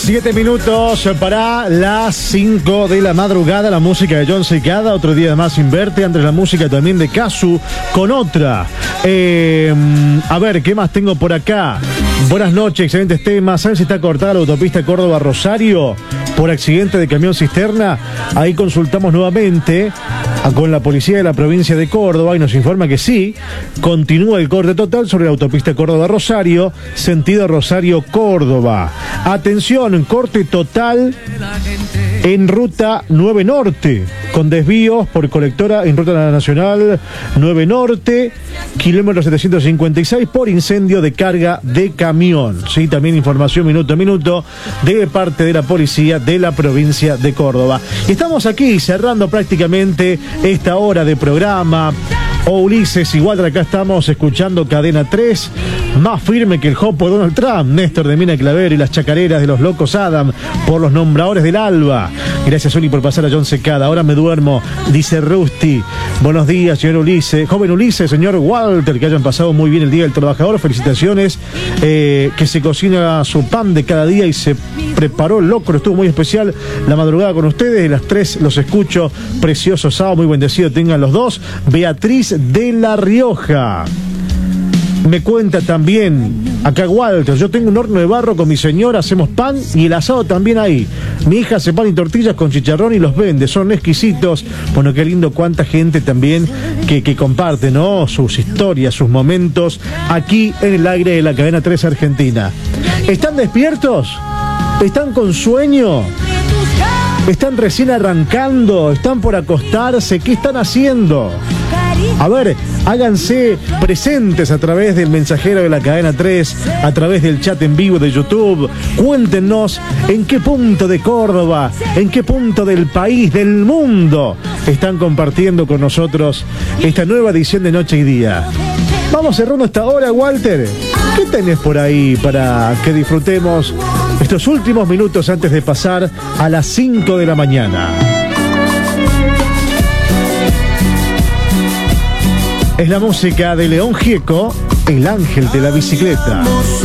7 minutos para las 5 de la madrugada. La música de John Cicada, otro día más Inverte. Antes la música también de Casu con otra. A ver, ¿qué más tengo por acá? Buenas noches, excelentes temas. ¿Saben si está cortada la autopista Córdoba-Rosario por accidente de camión cisterna? Ahí consultamos nuevamente con la policía de la provincia de Córdoba y nos informa que sí, continúa el corte total sobre la autopista Córdoba-Rosario, sentido Rosario-Córdoba. Atención, corte total en ruta 9 Norte, con desvíos por colectora en ruta nacional 9 Norte, kilómetro 756, por incendio de carga de camión. Sí, también información minuto a minuto de parte de la policía de la provincia de Córdoba. Y estamos aquí cerrando prácticamente esta hora de programa. Ulises, igual acá estamos escuchando Cadena 3, más firme que el jopo de Donald Trump, Néstor de Mina Claver y las chacareras de los locos Adam por los nombradores del Alba. Gracias, Uli, por pasar a John Secada. Ahora me duermo, dice Rusty. Buenos días, señor Ulises, joven Ulises, señor Walter, que hayan pasado muy bien el Día del Trabajador. Felicitaciones, que se cocina su pan de cada día y se preparó el locro. Estuvo muy especial la madrugada con ustedes. Las 3 los escucho. Precioso sábado, muy bendecido tengan los dos. Beatriz de La Rioja me cuenta también, acá Walter, yo tengo un horno de barro con mi señora, hacemos pan y el asado también ahí. Mi hija hace pan y tortillas con chicharrón y los vende, son exquisitos. Bueno, qué lindo, cuánta gente también que comparte, ¿no? Sus historias, sus momentos aquí en el aire de la Cadena 3 Argentina. ¿Están despiertos? ¿Están con sueño? ¿Están recién arrancando? ¿Están por acostarse? ¿Qué están haciendo? A ver, háganse presentes a través del mensajero de la Cadena 3, a través del chat en vivo de YouTube. Cuéntenos en qué punto de Córdoba, en qué punto del país, del mundo, están compartiendo con nosotros esta nueva edición de Noche y Día. Vamos cerrando esta hora, Walter. ¿Qué tenés por ahí para que disfrutemos estos últimos minutos antes de pasar a las 5 de la mañana? Es la música de León Gieco, el ángel de la bicicleta.